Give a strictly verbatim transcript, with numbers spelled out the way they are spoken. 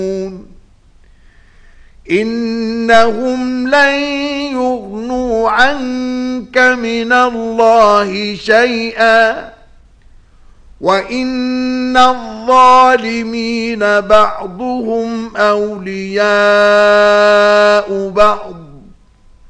إنهم لن يغنوا عنك من الله شيئا وإن الظالمين بعضهم أولياء بعض